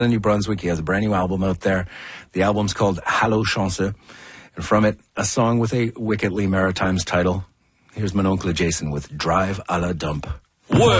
New Brunswick. He has a brand new album out there. The album's called Hallo Chance, and from it, a song with a wickedly Maritimes title. Here's Mon Oncle Jason with Drive à la Dump. Word.